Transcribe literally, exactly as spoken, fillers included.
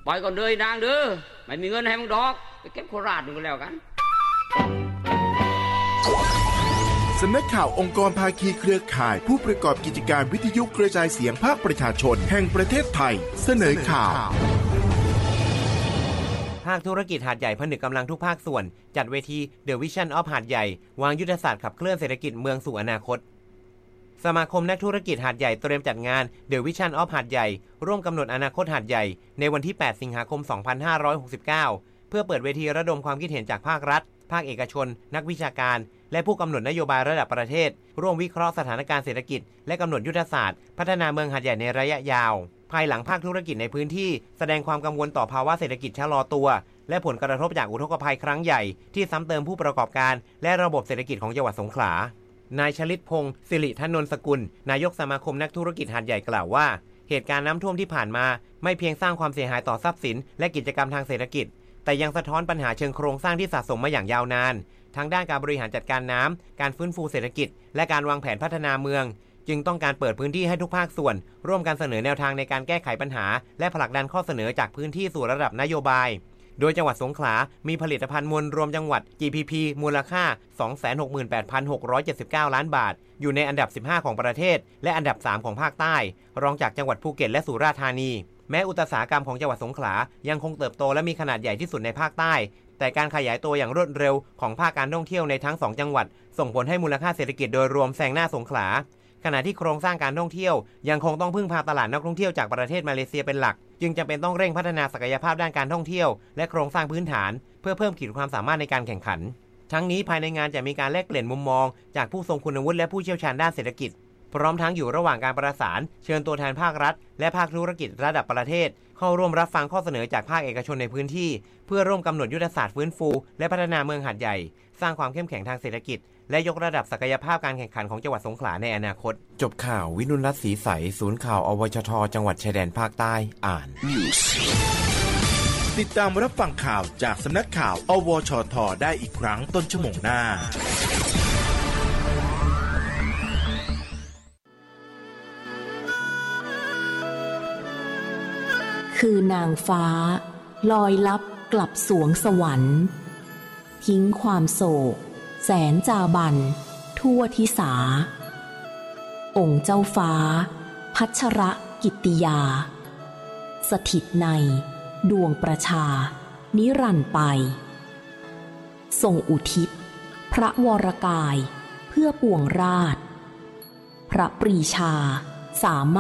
ปล่อยก่อนเลยนางเด้อไม่มีเงินให้มึงดอกไปเก็บโคราชมึงก็แล้วกันสำนักข่าวองค์กรภาคีเครือข่ายผู้ประกอบกิจการวิทยุกระจายเสียงภาคประชาชนแห่งประเทศไทยเสนอข่าวภาคธุรกิจหาดใหญ่ผนึกกำลังทุกภาคส่วนจัดเวที The Vision of หาดใหญ่วางยุทธศาสตร์ขับเคลื่อนเศรษฐกิจเมืองสู่อนาคตสมาคมนักธุรกิจหาดใหญ่เตรียมจัดงาน The Vision of หาดใหญ่ร่วมกำหนดอนาคตหาดใหญ่ในวันที่แปดสิงหาคมสองพันห้าร้อยหกสิบเก้าเพื่อเปิดเวทีระดมความคิดเห็นจากภาครัฐภาคเอกชนนักวิชาการและผู้กำหนดนโยบายระดับประเทศร่วมวิเคราะห์สถานการณ์เศรษฐกิจและกำหนดยุทธศาสตร์พัฒนาเมืองหาดใหญ่ในระยะยาวภายหลังภาคธุรกิจในพื้นที่แสดงความกังวลต่อภาวะเศรษฐกิจชะลอตัวและผลกระทบจากอุทกภัยครั้งใหญ่ที่ซ้ำเติมผู้ประกอบการและระบบเศรษฐกิจของจังหวัดสงขลานายชลิตพงศ์สิริธนนสกุลนายกสมาคมนักธุรกิจหาดใหญ่กล่าวว่าเหตุการณ์น้ำท่วมที่ผ่านมาไม่เพียงสร้างความเสียหายต่อทรัพย์สินและกิจกรรมทางเศรษฐกิจแต่ยังสะท้อนปัญหาเชิงโครงสร้างที่สะสมมาอย่างยาวนานทั้งด้านการบริหารจัดการน้ำการฟื้นฟูเศรษฐกิจและการวางแผนพัฒนาเมืองจึงต้องการเปิดพื้นที่ให้ทุกภาคส่วนร่วมกันเสนอแนวทางในการแก้ไขปัญหาและผลักดันข้อเสนอจากพื้นที่สู่ระดับนโยบายโดยจังหวัดสงขลามีผลิตภัณฑ์มวลรวมจังหวัด จี พี พี มูลค่า สองแสนหกหมื่นแปดพันหกร้อยเจ็ดสิบเก้า ล้านบาทอยู่ในอันดับสิบห้าของประเทศและอันดับสามของภาคใต้รองจากจังหวัดภูเก็ตและสุราษฎร์ธานีแม้อุตสาหกรรมของจังหวัดสงขลายังคงเติบโตและมีขนาดใหญ่ที่สุดในภาคใต้แต่การขยายตัวอย่างรวดเร็วของภาคการท่องเที่ยวในทั้งสองจังหวัดส่งผลให้มูลค่าเศรษฐกิจโดยรวมแซงหน้าสงขลาขณะที่โครงสร้างการท่องเที่ยวยังคงต้องพึ่งพาตลาดนักท่องเที่ยวจากประเทศมาเลเซียเป็นหลักจึงจำเป็นต้องเร่งพัฒนาศักยภาพด้านการท่องเที่ยวและโครงสร้างพื้นฐานเพื่อเพิ่มขีดความสามารถในการแข่งขันทั้งนี้ภายในงานจะมีการแลกเปลี่ยนมุมมองจากผู้ทรงคุณวุฒิและผู้เชี่ยวชาญด้านเศรษฐกิจพร้อมทั้งอยู่ระหว่างการประสานเชิญตัวแทนภาครัฐและภาคธุรกิจระดับประเทศเข้าร่วมรับฟังข้อเสนอจากภาคเอกชนในพื้นที่เพื่อร่วมกำหนดยุทธศาสตร์ฟื้นฟูและพัฒนาเมืองหาดใหญ่สร้างความเข้มแข็งทางเศรษฐกิจและยกระดับศักยภาพการแข่งขันของจังหวัดสงขลาในอนาคตจบข่าววินุรัตน์ศรีใสศูนย์ข่าวอวชทจังหวัดชายแดนภาคใต้อ่านติดตามรับฟังข่าวจากสำนักข่าวอวชทได้อีกครั้งต้นชั่วโมงหน้าคือนางฟ้าลอยลับกลับสวงสวรรค์ทิ้งความโศกแสนจาบันทั่วทิสาองค์เจ้าฟ้าพัชรกิตติยาสถิตในดวงประชานิรันดร์ไปทรงอุทิศพระวรกายเพื่อปวงราชพระปรีชาสาม